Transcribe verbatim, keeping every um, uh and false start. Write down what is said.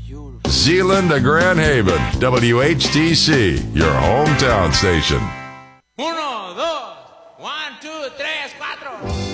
Zeeland to Grand Haven, W H T C, your hometown station. Uno, dos, one, two, tres, cuatro.